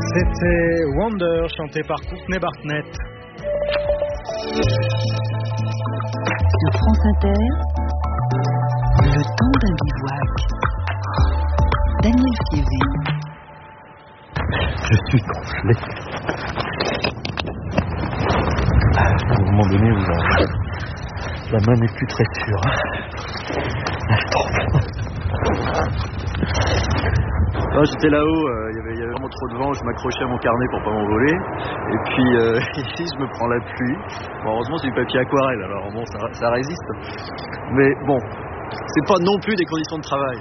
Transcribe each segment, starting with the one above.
C'était Wonder, chanté par Courtney Barnett. Sur France Inter, le temps d'un bivouac. Daniel Fiévé. Je suis gonflé. À un moment donné, la main n'est plus très sûre. Non, j'étais là-haut, il y avait vraiment trop de vent, je m'accrochais à mon carnet pour pas m'envoler. Et puis ici, je me prends la pluie. Bon, heureusement, c'est du papier aquarelle, alors bon, ça résiste. Mais bon, c'est pas non plus des conditions de travail.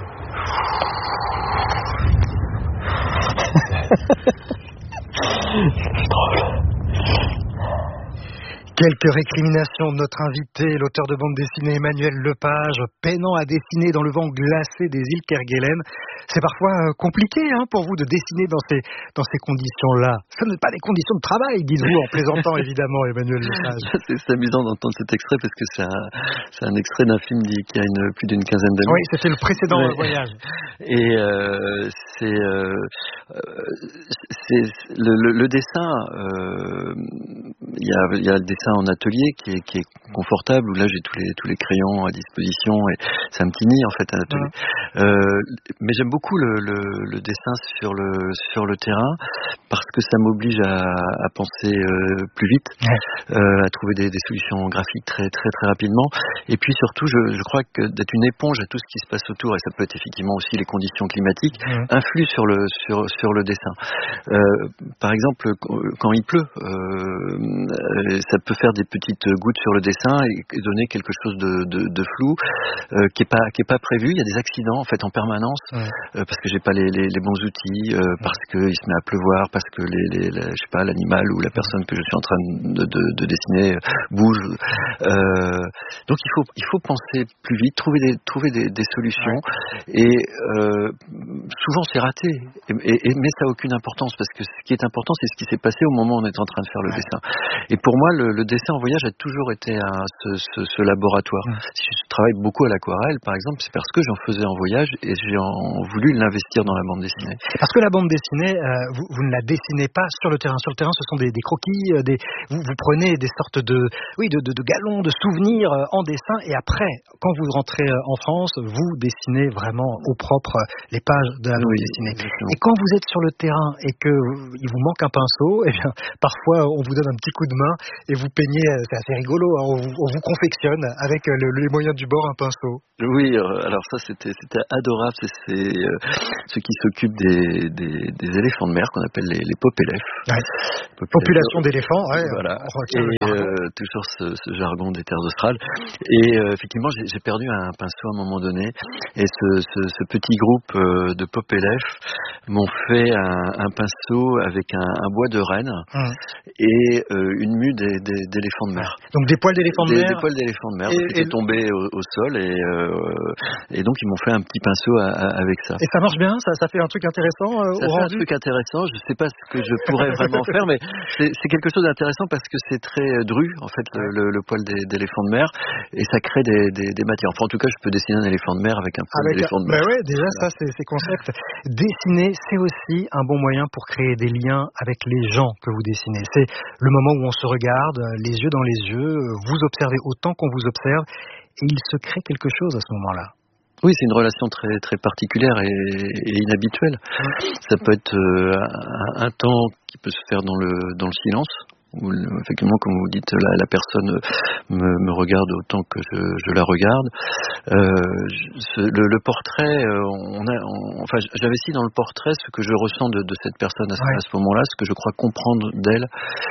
C'est drôle. Quelques récriminations de notre invité, l'auteur de bande dessinée Emmanuel Lepage, peinant à dessiner dans le vent glacé des îles Kerguelen. C'est parfois compliqué pour vous de dessiner dans ces conditions-là. Ce ne sont pas des conditions de travail, dites-vous, en plaisantant évidemment, Emmanuel Lepage. C'est amusant d'entendre cet extrait parce que c'est un extrait d'un film qui a plus d'une quinzaine d'années. Oui, c'était le précédent voyage. Et le dessin, il y a le dessin en atelier qui est confortable, où là j'ai tous les crayons à disposition et c'est un petit nid en fait à l'atelier. Mais j'aime beaucoup le dessin sur le terrain parce que ça m'oblige à penser plus vite, à trouver des solutions graphiques très très très rapidement. Et puis surtout, je crois que d'être une éponge à tout ce qui se passe autour, et ça peut être effectivement aussi les conditions climatiques, influe sur le dessin. Par exemple, quand il pleut, ça peut faire des petites gouttes sur le dessin et donner quelque chose de flou qui est pas prévu. Il y a des accidents en fait en permanence parce que j'ai pas les bons outils, parce que il se met à pleuvoir, parce que je sais pas, l'animal ou la personne que je suis en train de dessiner bouge. Donc il faut penser plus vite, trouver des solutions et souvent c'est raté mais ça a aucune importance parce que ce qui est important c'est ce qui s'est passé au moment où on est en train de faire le dessin. Et pour moi le dessin en voyage a toujours été ce laboratoire. Si je travaille beaucoup à l'aquarelle par exemple, c'est parce que j'en faisais en voyage et j'ai voulu l'investir dans la bande dessinée. Parce que la bande dessinée, vous ne la dessinez pas sur le terrain. Sur le terrain, ce sont des croquis, vous prenez des sortes de galons, de souvenirs en dessin, et après, quand vous rentrez en France, vous dessinez vraiment au propre les pages de la bande dessinée. Exactement. Et quand vous êtes sur le terrain et que il vous manque un pinceau, eh bien, parfois on vous donne un petit coup de main et vous peignez, c'est assez rigolo, on vous confectionne avec les moyens du bord un pinceau. Oui, alors ça c'était adorable, c'est ceux qui s'occupent des éléphants de mer qu'on appelle les popélèphes. Population d'éléphants, voilà. Et toujours ce jargon des terres australes. Et effectivement, j'ai perdu un pinceau à un moment donné. Et ce petit groupe de popélèphes m'ont fait un pinceau avec un bois de renne et une mue d'éléphants de mer. Donc des poils d'éléphants de mer. Des poils d'éléphants de mer qui étaient tombés au sol et donc ils m'ont fait un petit pinceau avec ça. Et ça marche bien, ça fait un truc intéressant au rendu. Ça fait un truc intéressant. Je sais pas ce que je pourrais vraiment faire, mais c'est quelque chose d'intéressant parce que c'est très dru en fait le poil d'éléphant de mer et ça crée des matières. Enfin en tout cas, je peux dessiner un éléphant de mer avec un poil d'éléphant de mer. Ouais, déjà ça c'est concept. Dessiner, c'est aussi un bon moyen pour créer des liens avec les gens que vous dessinez. C'est le moment où on se regarde, les yeux dans les yeux, vous observez autant qu'on vous observe et il se crée quelque chose à ce moment-là. Oui, c'est une relation très très particulière et inhabituelle. Ça peut être un temps qui peut se faire dans le silence. Où, effectivement, comme vous dites, la personne me regarde autant que je la regarde. Le portrait, enfin, j'investis dans le portrait ce que je ressens de cette personne à ce moment-là, ce que je crois comprendre d'elle.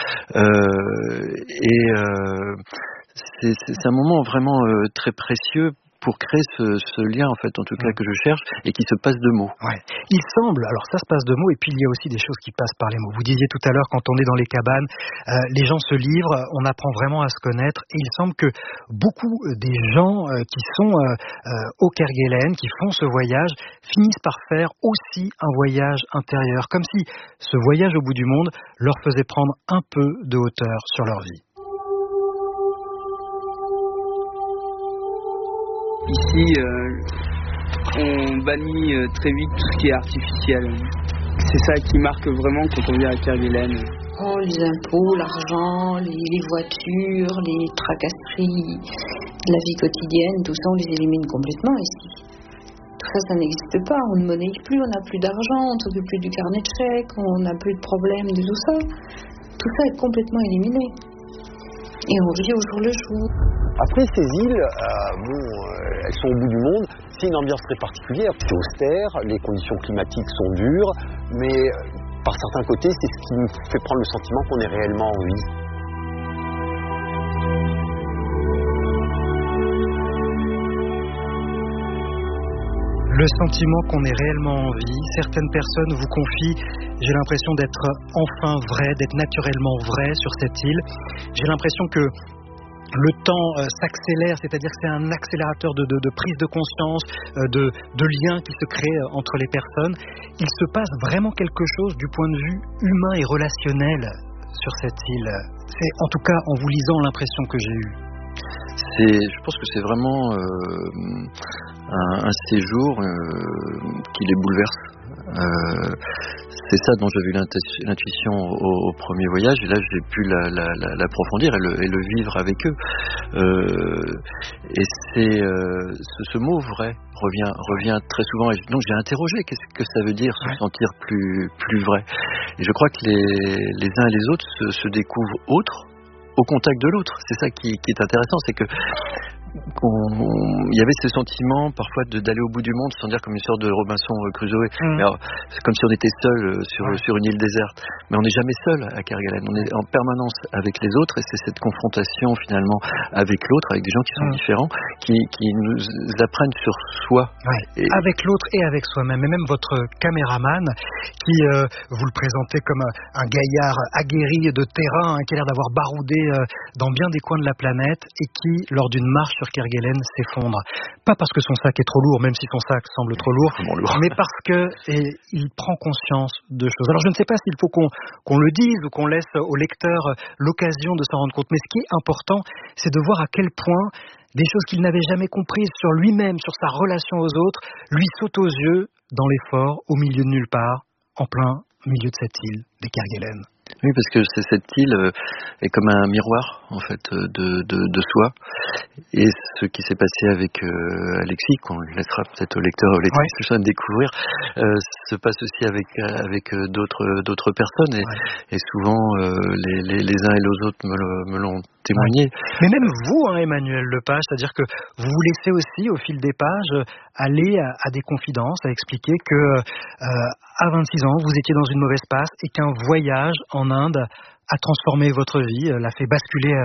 C'est un moment vraiment très précieux pour créer ce lien, en fait, en tout cas, que je cherche, et qui se passe de mots. Il semble, alors ça se passe de mots, et puis il y a aussi des choses qui passent par les mots. Vous disiez tout à l'heure, quand on est dans les cabanes, les gens se livrent, on apprend vraiment à se connaître, et il semble que beaucoup des gens qui sont au Kerguelen, qui font ce voyage, finissent par faire aussi un voyage intérieur, comme si ce voyage au bout du monde leur faisait prendre un peu de hauteur sur leur vie. Ici, on bannit très vite tout ce qui est artificiel. C'est ça qui marque vraiment quand on vient à Kerguelen. Oh, les impôts, l'argent, les voitures, les tracasseries, la vie quotidienne, tout ça on les élimine complètement ici. Tout ça, ça n'existe pas, on ne monnaie plus, on n'a plus d'argent, on ne s'occupe plus du carnet de chèques, on n'a plus de problème de tout ça. Tout ça est complètement éliminé. Et on vit au jour le jour. Après, ces îles, elles sont au bout du monde. C'est une ambiance très particulière. C'est austère, les conditions climatiques sont dures, mais par certains côtés, c'est ce qui nous fait prendre le sentiment qu'on est réellement en vie. Le sentiment qu'on est réellement en vie. Certaines personnes vous confient, j'ai l'impression d'être enfin vrai, d'être naturellement vrai sur cette île. J'ai l'impression que le temps s'accélère, c'est-à-dire que c'est un accélérateur de prise de conscience, de liens qui se créent entre les personnes. Il se passe vraiment quelque chose du point de vue humain et relationnel sur cette île. C'est en tout cas en vous lisant l'impression que j'ai eue. Je pense que c'est vraiment un séjour qui les bouleverse. C'est ça dont j'avais eu l'intuition au premier voyage, et là j'ai pu l'approfondir et le vivre avec eux. Et c'est ce mot vrai revient très souvent. Et donc j'ai interrogé qu'est-ce que ça veut dire se sentir plus vrai. Et je crois que les uns et les autres se découvrent autres au contact de l'autre. C'est ça qui est intéressant, c'est que il y avait ce sentiment parfois d'aller au bout du monde, sans dire comme une sorte de Robinson Crusoe. Alors, c'est comme si on était seul sur une île déserte. Mais on n'est jamais seul à Kerguelen. On est en permanence avec les autres, et c'est cette confrontation finalement avec l'autre, avec des gens qui sont différents, qui nous apprennent sur soi. Et avec l'autre et avec soi-même. Et même votre caméraman, qui vous le présentez comme un gaillard aguerri de terrain, qui a l'air d'avoir baroudé dans bien des coins de la planète, et qui, lors d'une marche sur Kerguelen, s'effondre. Pas parce que son sac est trop lourd, même si son sac semble trop lourd, mais parce que il prend conscience de choses. Alors je ne sais pas s'il faut qu'on le dise ou qu'on laisse au lecteur l'occasion de s'en rendre compte, mais ce qui est important, c'est de voir à quel point des choses qu'il n'avait jamais comprises sur lui-même, sur sa relation aux autres, lui sautent aux yeux dans l'effort, au milieu de nulle part, en plein milieu de cette île des Kerguelen. Oui, parce que cette île est comme un miroir, en fait, de soi. Et ce qui s'est passé avec Alexis, qu'on laissera peut-être au lecteur, aux lectrices de découvrir, se passe aussi avec d'autres personnes. Et souvent, les uns et les autres me l'ont témoigné. Mais même vous, Emmanuel Lepage, c'est-à-dire que vous vous laissez aussi, au fil des pages, aller à des confidences, à expliquer que à 26 ans, vous étiez dans une mauvaise passe et qu'un voyage en Inde a transformé votre vie, l'a fait basculer